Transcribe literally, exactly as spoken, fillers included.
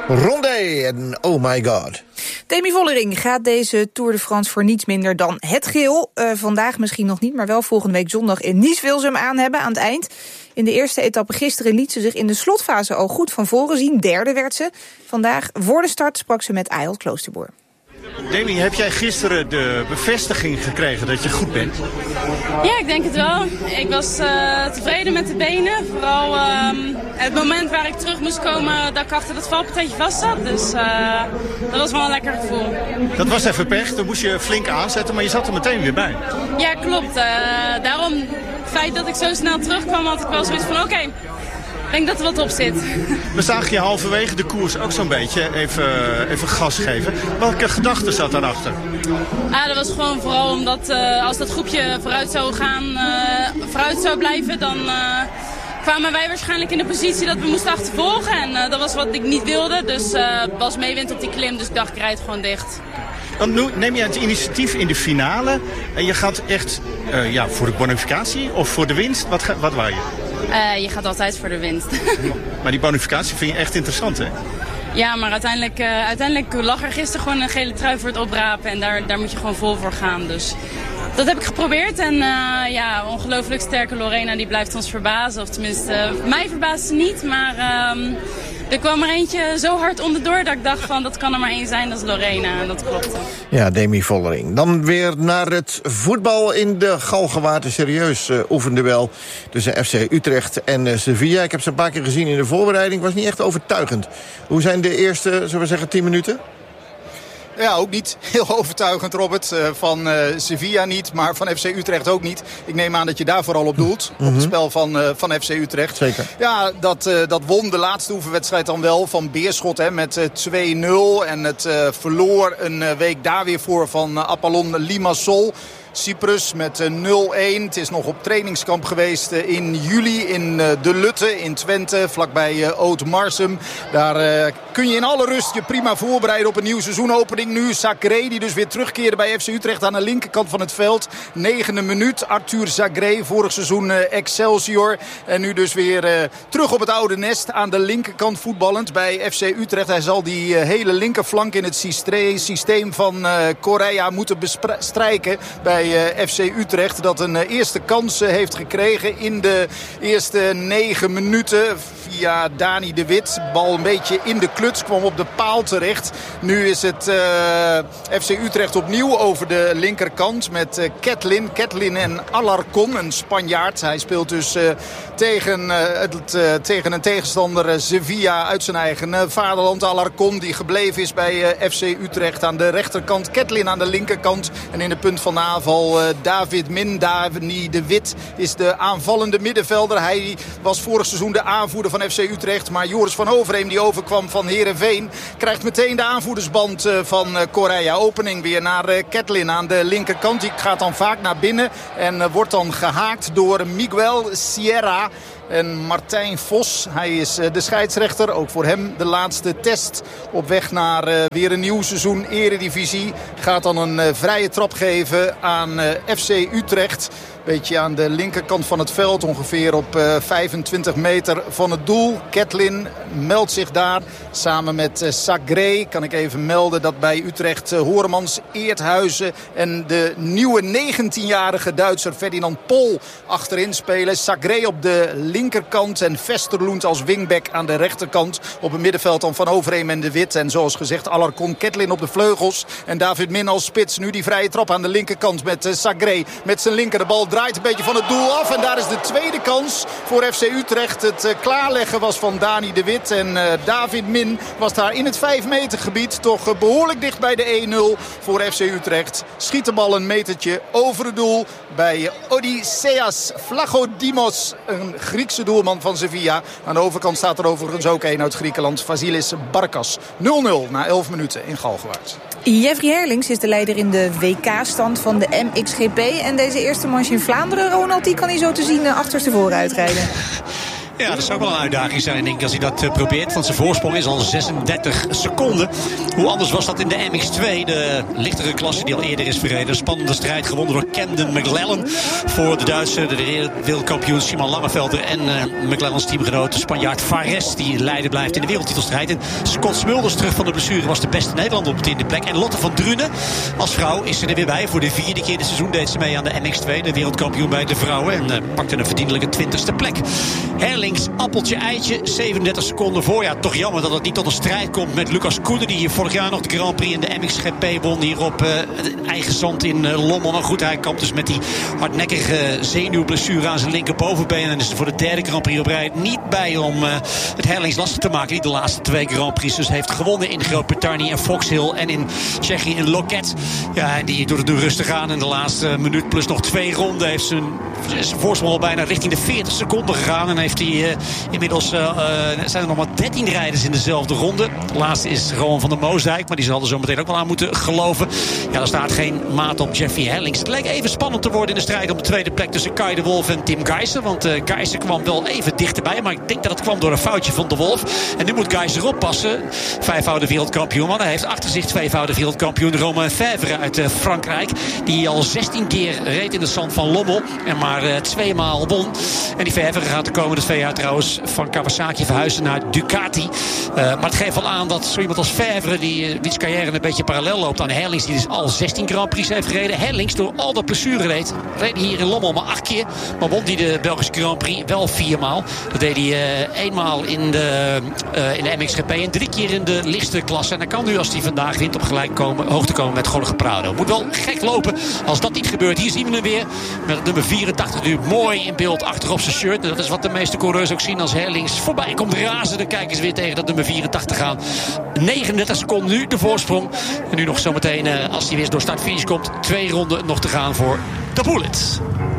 Rondé en Oh My God. Demi Vollering gaat deze Tour de France voor niets minder dan het geel. Uh, vandaag misschien nog niet, maar wel volgende week zondag in Nice wil ze hem aan hebben aan het eind. In de eerste etappe gisteren liet ze zich in de slotfase al goed van voren zien. Derde werd ze. Vandaag voor de start sprak ze met Ayolt Kloosterboer. Demi, heb jij gisteren de bevestiging gekregen dat je goed bent? Ja, ik denk het wel. Ik was uh, tevreden met de benen. Vooral uh, het moment waar ik terug moest komen dat ik achter dat valpartijtje vast zat. Dus uh, dat was wel een lekker gevoel. Dat was even pech. Dan moest je flink aanzetten, maar je zat er meteen weer bij. Ja, klopt. Uh, daarom het feit dat ik zo snel terugkwam had ik wel zoiets van oké. Okay, ik denk dat er wat op zit. We zagen je halverwege de koers ook zo'n beetje even, even gas geven. Welke gedachte zat daarachter? Ah, dat was gewoon vooral omdat uh, als dat groepje vooruit zou gaan, uh, vooruit zou blijven, dan uh, kwamen wij waarschijnlijk in de positie dat we moesten achtervolgen. En uh, dat was wat ik niet wilde, dus uh, was meewind op die klim, dus ik dacht ik rijd gewoon dicht. Dan neem je het initiatief in de finale en je gaat echt uh, ja, voor de bonificatie of voor de winst? Wat, wat wou je? Uh, je gaat altijd voor de winst. Maar die bonificatie vind je echt interessant, hè? Ja, maar uiteindelijk, uh, uiteindelijk lag er gisteren gewoon een gele trui voor het oprapen. En daar, daar moet je gewoon vol voor gaan. Dus dat heb ik geprobeerd. En uh, ja, ongelooflijk sterke Lorena die blijft ons verbazen. Of tenminste, uh, mij verbaast ze niet. Maar uh, er kwam er eentje zo hard onderdoor dat ik dacht van dat kan er maar één zijn, dat is Lorena. En dat klopte. Ja, Demi Vollering. Dan weer naar het voetbal in de Galgenwaard. Een serieus uh, oefenduel tussen F C Utrecht en uh, Sevilla. Ik heb ze een paar keer gezien in de voorbereiding. Was niet echt overtuigend. Hoe zijn de eerste, zullen we zeggen, tien minuten? Ja, ook niet heel overtuigend, Robert. Uh, van uh, Sevilla niet, maar van F C Utrecht ook niet. Ik neem aan dat je daar vooral op doelt. Mm-hmm. Op het spel van, uh, van F C Utrecht. Zeker. Ja, dat, uh, dat won de laatste oefenwedstrijd dan wel van Beerschot hè, met uh, twee nul. En het uh, verloor een uh, week daar weer voor van uh, Apollon Limassol. Cyprus met nul een. Het is nog op trainingskamp geweest in juli in De Lutte in Twente, vlakbij Oud-Marsum. Daar uh, kun je in alle rust je prima voorbereiden op een nieuwe seizoenopening. Nu Zagré, die dus weer terugkeerde bij F C Utrecht aan de linkerkant van het veld. Negende minuut, Arthur Zagré, vorig seizoen uh, Excelsior. En nu dus weer uh, terug op het oude nest aan de linkerkant voetballend bij F C Utrecht. Hij zal die uh, hele linkerflank in het systeem van uh, Correa moeten bestrijken bij F C Utrecht, dat een eerste kans heeft gekregen in de eerste negen minuten via Dani de Wit. Bal een beetje in de kluts, kwam op de paal terecht. Nu is het uh, F C Utrecht opnieuw over de linkerkant met uh, Ketlin. Ketlin en Alarcon, een Spanjaard. Hij speelt dus uh, tegen, uh, het, uh, tegen een tegenstander uh, Sevilla uit zijn eigen uh, vaderland. Alarcon die gebleven is bij uh, F C Utrecht aan de rechterkant. Ketlin aan de linkerkant. En in de punt van de aanval Uh, David Min, Dani de Wit is de aanvallende middenvelder. Hij was vorig seizoen de aanvoerder van F C Utrecht. Maar Joris van Overheem, die overkwam van Heerenveen, krijgt meteen de aanvoerdersband uh, van uh, Correa. Opening weer naar uh, Ketlin aan de linkerkant. Die gaat dan vaak naar binnen en uh, wordt dan gehaakt door Miguel Sierra. En Martijn Vos, hij is de scheidsrechter. Ook voor hem de laatste test op weg naar uh, weer een nieuw seizoen Eredivisie. Gaat dan een uh, vrije trap geven aan uh, F C Utrecht. Beetje aan de linkerkant van het veld, ongeveer op uh, vijfentwintig meter van het doel. Ketlin meldt zich daar samen met uh, Zagré. Kan ik even melden dat bij Utrecht uh, Horemans, Eerthuizen en de nieuwe negentienjarige Duitser Ferdinand Pol achterin spelen. Zagré op de linkerkant en Vesterloend als wingback aan de rechterkant. Op het middenveld dan Van Overheem en de Wit. En zoals gezegd Alarcon, Ketlin op de vleugels. En David Min als spits. Nu die vrije trap aan de linkerkant met uh, Zagré. Met zijn linker de bal draait een beetje van het doel af. En daar is de tweede kans voor F C Utrecht. Het uh, klaarleggen was van Dani de Wit. En uh, David Min was daar in het vijf meter gebied toch uh, behoorlijk dicht bij de één nul voor F C Utrecht. Schiet de bal een metertje over het doel bij Odysseas Vlachodimos. Een Griekse doelman van Sevilla. Aan de overkant staat er overigens ook een uit Griekenland. Vasilis Barkas. nul nul na elf minuten in Galgenwaard. Jeffrey Herlings is de leider in de W K-stand van de M X G P. En deze eerste manche in Vlaanderen, Ronald, die kan hij zo te zien achterstevoren uitrijden. Ja, dat zou ook wel een uitdaging zijn, denk ik, als hij dat uh, probeert. Want zijn voorsprong is al zesendertig seconden. Hoe anders was dat in de M X twee, de lichtere klasse die al eerder is verreden. Een spannende strijd gewonnen door Camden McLellan. Voor de Duitse, de wereldkampioen Simon Langevelder. En uh, McLellans teamgenoot, de Spanjaard Fares, die leider blijft in de wereldtitelstrijd. En Scott Smulders, terug van de blessure, was de beste Nederlander op de tiende plek. En Lotte van Drunen, als vrouw, is ze er weer bij. Voor de vierde keer dit seizoen deed ze mee aan de M X twee, de wereldkampioen bij de vrouwen. En uh, pakte een verdienlijke twintigste plek. Herlings, appeltje, eitje, zevenendertig seconden voor. Ja, toch jammer dat het niet tot een strijd komt met Lucas Koenen, die hier vorig jaar nog de Grand Prix in de M X G P won. Hier op uh, eigen zand in uh, Lommel. Maar goed, hij kampt dus met die hardnekkige zenuwblessure aan zijn linkerbovenbeen. En is er voor de derde Grand Prix op rij niet bij om uh, het Herlings lastig te maken. Die de laatste twee Grand Prix dus heeft gewonnen in Groot-Brittannië en Foxhill. En in Tsjechië in Loket. Ja, en die doet het nu rustig aan. In de laatste minuut plus nog twee ronden heeft zijn, zijn voorsprong al bijna richting de veertig seconden gegaan. En heeft hij uh, inmiddels uh, uh, zijn er nog maar dertien rijders in dezelfde ronde. De laatste is Rowan van der Moosdijk. Maar die zal er zo meteen ook wel aan moeten geloven. Ja, er staat geen maat op Jeffrey Herlings. Het leek even spannend te worden in de strijd om de tweede plek tussen Kai de Wolf en Tim Gijser. Want uh, Gijser kwam wel even dichterbij. Maar ik denk dat het kwam door een foutje van de Wolf. En nu moet Gijser oppassen. Vijfvoudig wereldkampioen. Want hij heeft achter zich tweevoudig wereldkampioen Romain Fèvre uit uh, Frankrijk. Die al zestien keer reed in de zand van Lommel. En maar uh, tweemaal won. En die Fèvre gaat de komende twee jaar trouwens van Kawasaki verhuizen naar Ducati. Uh, maar het geeft wel aan dat zo iemand als Fèvre, die uh, wiens carrière een beetje parallel loopt aan Herlings, die dus al zestien Grand Prix heeft gereden. Herlings, door al dat blessure reed, reed hier in Lommel maar acht keer. Maar won hij de Belgische Grand Prix wel viermaal. Dat deed hij uh, eenmaal in de, uh, in de M X G P en drie keer in de lichte klasse. En dan kan nu, als hij vandaag wint, op gelijk komen, hoogte komen met Jorge Prado. Moet wel gek lopen als dat niet gebeurt. Hier zien we hem weer met het nummer vierentachtig nu mooi in beeld achter op zijn shirt. En dat is wat de meeste coureurs ook zien als Herlings voorbij komt razen. Dan kijken ze weer tegen dat nummer vierentachtig aan. negenendertig seconden nu de voorsprong. En nu nog zometeen, uh, als hij weer door start-finish komt, twee ronden nog te gaan voor de Bullet.